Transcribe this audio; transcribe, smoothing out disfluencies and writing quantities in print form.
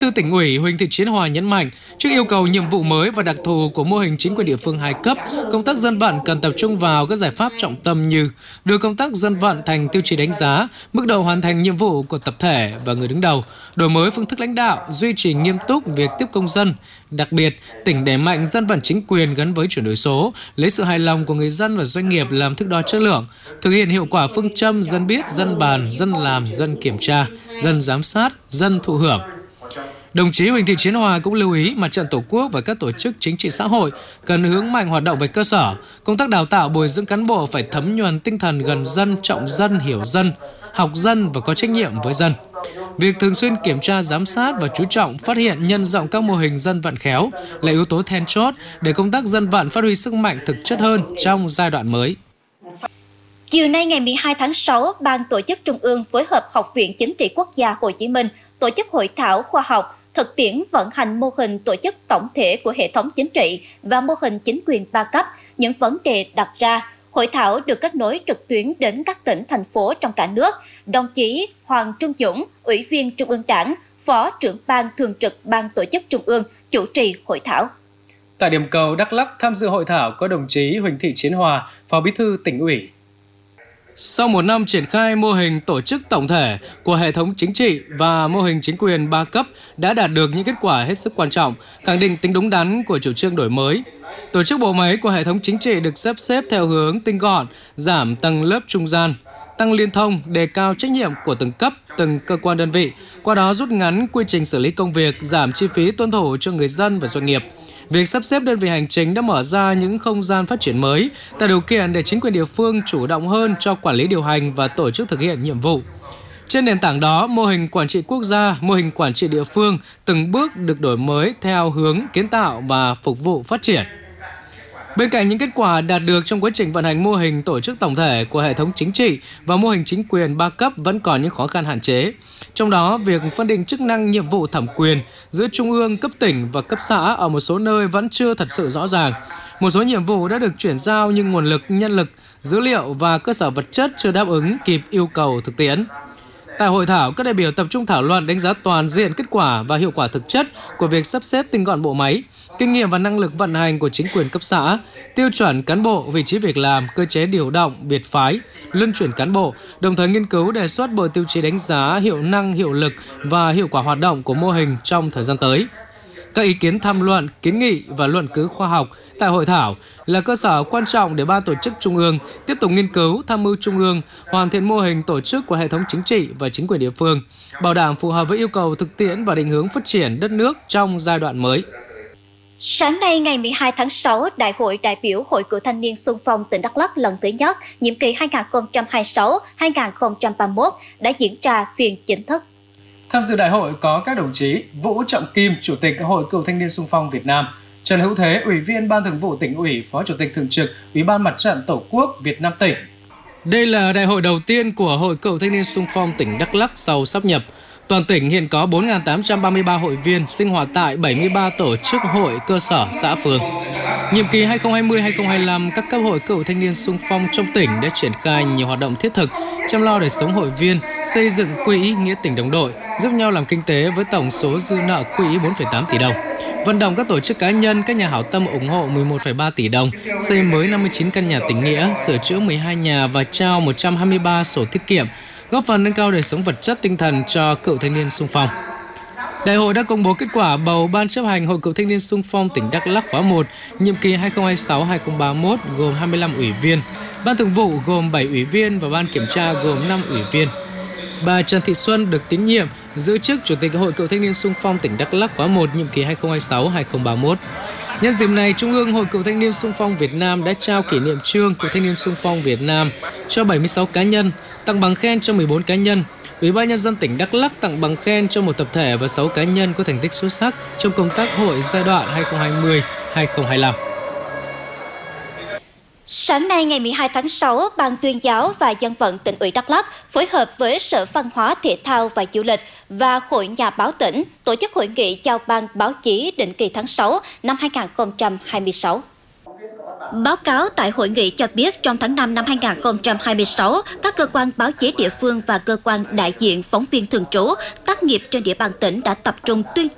Tư tỉnh ủy Huỳnh Thị Chiến Hòa nhấn mạnh, trước yêu cầu nhiệm vụ mới và đặc thù của mô hình chính quyền địa phương hai cấp, công tác dân vận cần tập trung vào các giải pháp trọng tâm như đưa công tác dân vận thành tiêu chí đánh giá, mức độ hoàn thành nhiệm vụ của tập thể và người đứng đầu, đổi mới phương thức lãnh đạo, duy trì nghiêm túc việc tiếp công dân. Đặc biệt, tỉnh đẩy mạnh dân vận chính quyền gắn với chuyển đổi số, lấy sự hài lòng của người dân và doanh nghiệp làm thước đo chất lượng, thực hiện hiệu quả phương châm dân biết, dân bàn, dân làm, dân kiểm tra, dân giám sát, dân thụ hưởng. Đồng chí Huỳnh Thị Chiến Hòa cũng lưu ý Mặt trận Tổ quốc và các tổ chức chính trị xã hội cần hướng mạnh hoạt động về cơ sở, công tác đào tạo bồi dưỡng cán bộ phải thấm nhuần tinh thần gần dân, trọng dân, hiểu dân, học dân và có trách nhiệm với dân. Việc thường xuyên kiểm tra, giám sát và chú trọng phát hiện nhân rộng các mô hình dân vận khéo là yếu tố then chốt để công tác dân vận phát huy sức mạnh thực chất hơn trong giai đoạn mới. Chiều nay ngày 12 tháng 6, Ban Tổ chức Trung ương phối hợp Học viện Chính trị Quốc gia Hồ Chí Minh tổ chức hội thảo khoa học thực tiễn vận hành mô hình tổ chức tổng thể của hệ thống chính trị và mô hình chính quyền ba cấp, những vấn đề đặt ra. Hội thảo được kết nối trực tuyến đến các tỉnh, thành phố trong cả nước. Đồng chí Hoàng Trung Dũng, Ủy viên Trung ương Đảng, Phó trưởng Ban Thường trực Ban Tổ chức Trung ương, chủ trì hội thảo. Tại điểm cầu Đắk Lắk, tham dự hội thảo có đồng chí Huỳnh Thị Chiến Hòa, Phó Bí thư Tỉnh ủy. Sau một năm triển khai mô hình tổ chức tổng thể của hệ thống chính trị và mô hình chính quyền ba cấp đã đạt được những kết quả hết sức quan trọng, khẳng định tính đúng đắn của chủ trương đổi mới. Tổ chức bộ máy của hệ thống chính trị được sắp xếp theo hướng tinh gọn, giảm tầng lớp trung gian, tăng liên thông, đề cao trách nhiệm của từng cấp, từng cơ quan đơn vị, qua đó rút ngắn quy trình xử lý công việc, giảm chi phí tuân thủ cho người dân và doanh nghiệp. Việc sắp xếp đơn vị hành chính đã mở ra những không gian phát triển mới, tạo điều kiện để chính quyền địa phương chủ động hơn cho quản lý điều hành và tổ chức thực hiện nhiệm vụ. Trên nền tảng đó, mô hình quản trị quốc gia, mô hình quản trị địa phương từng bước được đổi mới theo hướng kiến tạo và phục vụ phát triển. Bên cạnh những kết quả đạt được trong quá trình vận hành mô hình tổ chức tổng thể của hệ thống chính trị và mô hình chính quyền ba cấp vẫn còn những khó khăn hạn chế. Trong đó, việc phân định chức năng nhiệm vụ thẩm quyền giữa trung ương, cấp tỉnh và cấp xã ở một số nơi vẫn chưa thật sự rõ ràng. Một số nhiệm vụ đã được chuyển giao nhưng nguồn lực, nhân lực, dữ liệu và cơ sở vật chất chưa đáp ứng kịp yêu cầu thực tiễn. Tại hội thảo, các đại biểu tập trung thảo luận đánh giá toàn diện kết quả và hiệu quả thực chất của việc sắp xếp tinh gọn bộ máy, kinh nghiệm và năng lực vận hành của chính quyền cấp xã, tiêu chuẩn cán bộ, vị trí việc làm, cơ chế điều động, biệt phái, luân chuyển cán bộ, đồng thời nghiên cứu đề xuất bộ tiêu chí đánh giá hiệu năng, hiệu lực và hiệu quả hoạt động của mô hình trong thời gian tới. Các ý kiến tham luận, kiến nghị và luận cứ khoa học tại hội thảo là cơ sở quan trọng để Ban Tổ chức Trung ương tiếp tục nghiên cứu, tham mưu Trung ương, hoàn thiện mô hình tổ chức của hệ thống chính trị và chính quyền địa phương, bảo đảm phù hợp với yêu cầu thực tiễn và định hướng phát triển đất nước trong giai đoạn mới. Sáng nay ngày 12 tháng 6, Đại hội đại biểu Hội Cựu Thanh niên Xung phong tỉnh Đắk Lắk lần thứ nhất, nhiệm kỳ 2026-2031 đã diễn ra phiên chính thức. Tham dự đại hội có các đồng chí Vũ Trọng Kim, Chủ tịch Hội Cựu Thanh niên Xung phong Việt Nam, Trần Hữu Thế, Ủy viên Ban Thường vụ Tỉnh ủy, Phó Chủ tịch Thường trực Ủy ban Mặt trận Tổ quốc Việt Nam tỉnh. Đây là đại hội đầu tiên của Hội Cựu Thanh niên Xung phong tỉnh Đắk Lắk sau sáp nhập. Toàn tỉnh hiện có 4.833 hội viên sinh hoạt tại 73 tổ chức hội cơ sở xã phường. Nhiệm kỳ 2020-2025, các cấp hội cựu thanh niên xung phong trong tỉnh đã triển khai nhiều hoạt động thiết thực, chăm lo đời sống hội viên, xây dựng quỹ nghĩa tình đồng đội, giúp nhau làm kinh tế với tổng số dư nợ quỹ 4,8 tỷ đồng. Vận động các tổ chức cá nhân, các nhà hảo tâm ủng hộ 11,3 tỷ đồng, xây mới 59 căn nhà tình nghĩa, sửa chữa 12 nhà và trao 123 sổ tiết kiệm, góp phần nâng cao đời sống vật chất tinh thần cho cựu thanh niên xung phong. Đại hội đã công bố kết quả bầu Ban chấp hành Hội Cựu Thanh niên Xung phong tỉnh Đắk Lắk khóa 1, nhiệm kỳ 2026-2031 gồm 25 ủy viên, Ban Thường vụ gồm 7 ủy viên và Ban Kiểm tra gồm 5 ủy viên. Bà Trần Thị Xuân được tín nhiệm giữ chức Chủ tịch Hội Cựu Thanh niên Xung phong tỉnh Đắk Lắk khóa 1, nhiệm kỳ 2026-2031. Nhân dịp này, Trung ương Hội Cựu Thanh niên Xung phong Việt Nam đã trao kỷ niệm chương Cựu Thanh niên Xung phong Việt Nam cho 76 cá nhân, tặng bằng khen cho 14 cá nhân. Ủy ban Nhân dân tỉnh Đắk Lắk tặng bằng khen cho một tập thể và 6 cá nhân có thành tích xuất sắc trong công tác hội giai đoạn 2020-2025. Sáng nay ngày 12 tháng 6, Ban Tuyên giáo và Dân vận tỉnh ủy Đắk Lắk phối hợp với Sở Văn hóa Thể thao và Du lịch và Hội Nhà báo tỉnh tổ chức hội nghị giao ban báo chí định kỳ tháng 6 năm 2026. Báo cáo tại hội nghị cho biết trong tháng 5 năm 2026, các cơ quan báo chí địa phương và cơ quan đại diện phóng viên thường trú tác nghiệp trên địa bàn tỉnh đã tập trung tuyên